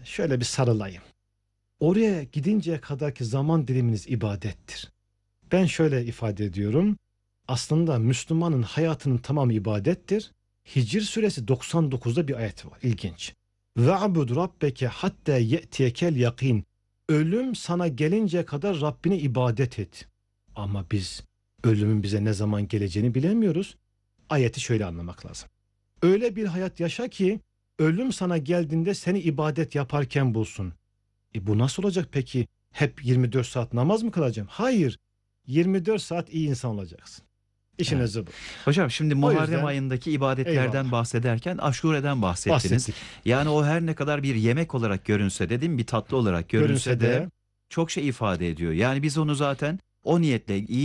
şöyle bir sarılayım. Oraya gidinceye kadarki zaman diliminiz ibadettir. Ben şöyle ifade ediyorum. Aslında Müslümanın hayatının tamamı ibadettir. Hicr suresi 99'da bir ayet var. İlginç. Ve'bud rabbeke hatta ye'tiyekel yakin. Ölüm sana gelinceye kadar Rabbine ibadet et. Ama biz ölümün bize ne zaman geleceğini bilemiyoruz. Ayeti şöyle anlamak lazım. Öyle bir hayat yaşa ki ölüm sana geldiğinde seni ibadet yaparken bulsun. Bu nasıl olacak peki? Hep 24 saat namaz mı kılacağım? Hayır. 24 saat iyi insan olacaksın. İşin Evet. özü bu. Hocam şimdi O Muharrem yüzden ayındaki ibadetlerden eyvallah. bahsederken Aşure'den bahsettiniz. Bahsettik. Yani o her ne kadar bir yemek olarak görünse de, değil mi, bir tatlı olarak görünse Görünse de de çok şey ifade ediyor. Yani biz onu zaten o niyetle iyi